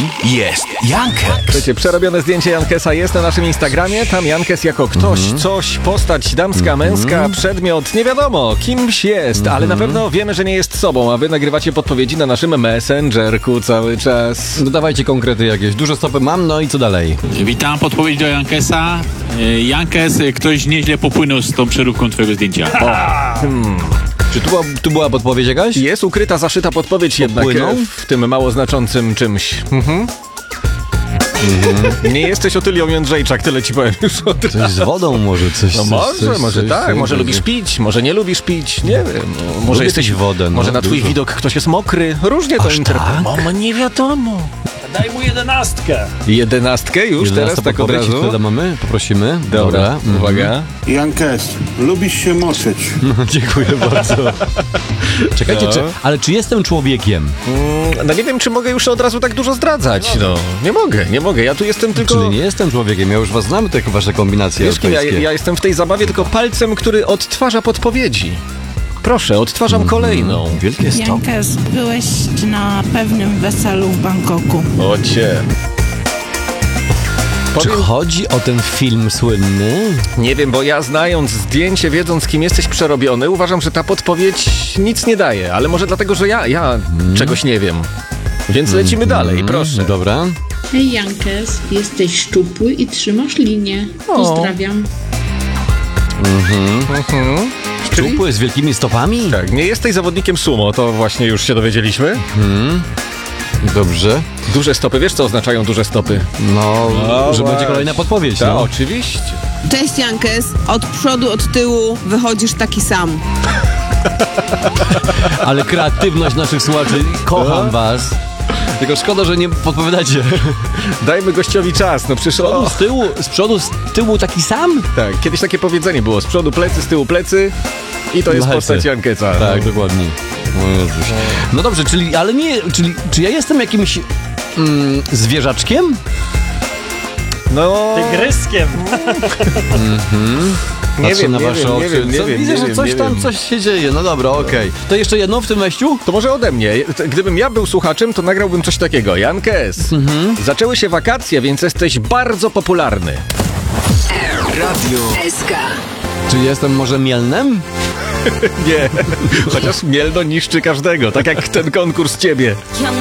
jest Jankes. Słuchajcie, przerobione zdjęcie Jankesa jest na naszym Instagramie. Tam Jankes jako ktoś, coś, postać damska, męska, przedmiot, nie wiadomo, kimś jest, ale na pewno wiemy, że nie jest sobą, a wy nagrywacie podpowiedzi na naszym Messengerku cały czas. No dawajcie konkrety jakieś. Duże stopy mam, no i co dalej? Witam, podpowiedź do Jankesa. Jankes, ktoś nieźle popłynął z tą przeróbką twojego zdjęcia. Czy tu była podpowiedź jakaś? Jest ukryta, zaszyta podpowiedź jednak w tym mało znaczącym czymś. Nie jesteś Otylią Jędrzejczak, tyle ci powiem już od razu. Coś z wodą może, coś. No może tak, może lubisz pić, może nie lubisz pić, nie wiem. No, może jesteś wodę. Może na twój widok ktoś jest mokry, różnie to interpretuje. Tak? Nie wiadomo. Daj mu 11. 11 już teraz tak od razu? Wtedy mamy, poprosimy. Dobra. Uwaga. Jankes, lubisz się moczyć. Dziękuję bardzo. Czekajcie, czy jestem człowiekiem? No nie wiem, czy mogę już od razu tak dużo zdradzać. No, nie mogę. Ja tu jestem tylko... Czyli nie jestem człowiekiem, ja już was znam, te wasze kombinacje. Wiesz kim, ja jestem w tej zabawie tylko palcem, który odtwarza podpowiedzi. Proszę, odtwarzam kolejną. Wielkie stopy. Jankes, byłeś na pewnym weselu w Bangkoku. Ocie. Czy chodzi o ten film słynny? Nie wiem, bo ja znając zdjęcie, wiedząc kim jesteś przerobiony, uważam, że ta podpowiedź nic nie daje, ale może dlatego, że ja czegoś nie wiem. Więc lecimy dalej, proszę. Dobra. Hej Jankes, jesteś szczupły i trzymasz linię. Pozdrawiam. Szczupły z wielkimi stopami? Tak, nie jesteś zawodnikiem sumo, to właśnie już się dowiedzieliśmy. Dobrze. Duże stopy, wiesz co oznaczają duże stopy? No że właśnie. będzie kolejna podpowiedź, Tak, no. oczywiście. Cześć Jankes, od przodu, od tyłu wychodzisz taki sam. Ale kreatywność naszych słuchaczy, kocham was. Tylko szkoda, że nie podpowiadacie. Dajmy gościowi czas, no przecież... Z przodu, z tyłu taki sam? Tak, kiedyś takie powiedzenie było, z przodu plecy, z tyłu plecy i to jest postać Jankesa. Tak, dokładnie. No dobrze, czy ja jestem jakimś zwierzaczkiem? No... Tygryskiem. Patrzę na wasze oczy. Widzę, że coś się dzieje. No dobra, okej. To jeszcze jedno w tym wejściu? To może ode mnie. Gdybym ja był słuchaczem, to nagrałbym coś takiego. Jankes, zaczęły się wakacje, więc jesteś bardzo popularny. Radio SK. Czy jestem może mielnem? Nie, chociaż Mielno niszczy każdego, tak jak ten konkurs ciebie.